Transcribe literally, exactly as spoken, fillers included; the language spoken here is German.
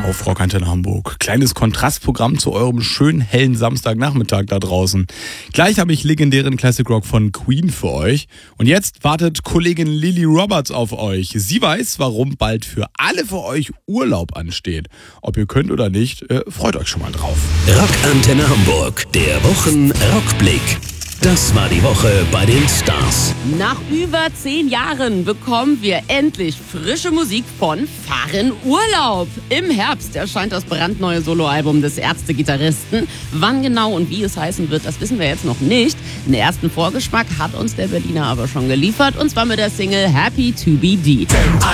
auf Rock Antenne Hamburg. Kleines Kontrastprogramm zu eurem schönen hellen Samstagnachmittag da draußen. Gleich habe ich legendären Classic Rock von Queen für euch. Und jetzt wartet Kollegin Lily Roberts auf euch. Sie weiß, warum bald für alle für euch Urlaub ansteht. Ob ihr könnt oder nicht, äh, freut euch schon mal drauf. Rock Antenne Hamburg, der Wochen-Rückblick. Das war die Woche bei den Stars. Nach über zehn Jahren bekommen wir endlich frische Musik von Farin Urlaub. Im Herbst erscheint das brandneue Soloalbum des Ärzte-Gitarristen. Wann genau und wie es heißen wird, das wissen wir jetzt noch nicht. Den ersten Vorgeschmack hat uns der Berliner aber schon geliefert, und zwar mit der Single Happy to be D.